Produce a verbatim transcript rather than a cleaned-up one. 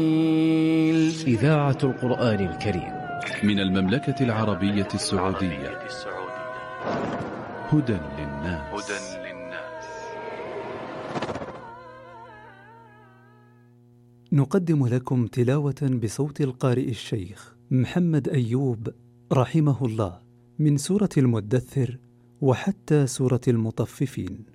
إذاعة القرآن الكريم من المملكة العربية السعودية. هدى للناس. نقدم لكم تلاوة بصوت القارئ الشيخ محمد أيوب رحمه الله من سورة المدثر وحتى سورة المطففين.